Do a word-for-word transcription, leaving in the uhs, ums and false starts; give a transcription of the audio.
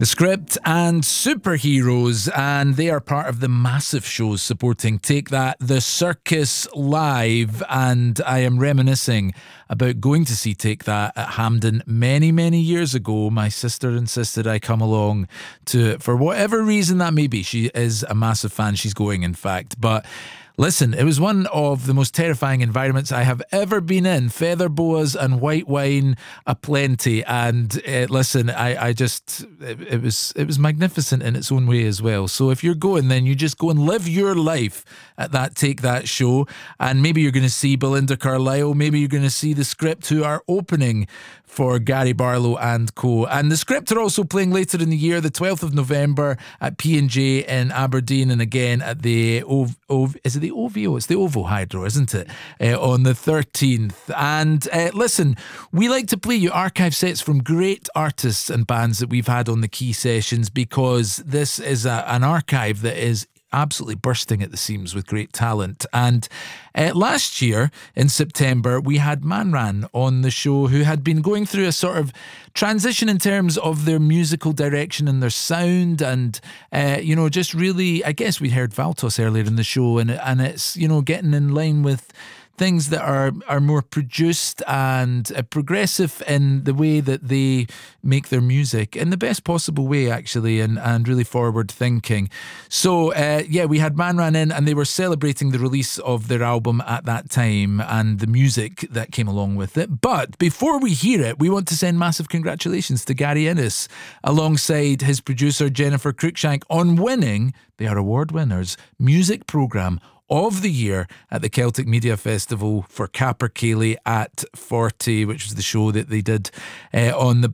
The Script and Superheroes, and they are part of the massive shows supporting Take That, The Circus Live, and I am reminiscing about going to see Take That at Hampden many, many years ago. My sister insisted I come along to it for whatever reason that may be. She is a massive fan. She's going, in fact, but listen, it was one of the most terrifying environments I have ever been in. Feather boas and white wine aplenty. And uh, listen, I, I just, it, it was it was magnificent in its own way as well. So if you're going, then you just go and live your life at that Take That show. And maybe you're going to see Belinda Carlisle. Maybe you're going to see The Script, who are opening for Gary Barlow and co. And The Script are also playing later in the year, the twelfth of November at P and J in Aberdeen, and again at the Ov- Ov- is it the O V O? It's the Ovo Hydro, isn't it? Uh, on the thirteenth. And uh, listen, we like to play you archive sets from great artists and bands that we've had on the Key Sessions, because this is a, an archive that is absolutely bursting at the seams with great talent. And uh, last year in September we had Manran on the show, who had been going through a sort of transition in terms of their musical direction and their sound, and uh, you know, just really, I guess we heard Valtos earlier in the show, and and it's, you know, getting in line with things that are, are more produced and uh, progressive in the way that they make their music, in the best possible way, actually, and, and really forward thinking. So, uh, yeah, we had Manran in, and they were celebrating the release of their album at that time and the music that came along with it. But before we hear it, we want to send massive congratulations to Gary Innes, alongside his producer Jennifer Cruikshank, on winning, they are award winners, Music Programme of the Year at the Celtic Media Festival for Capercaillie at forty, which was the show that they did uh, on the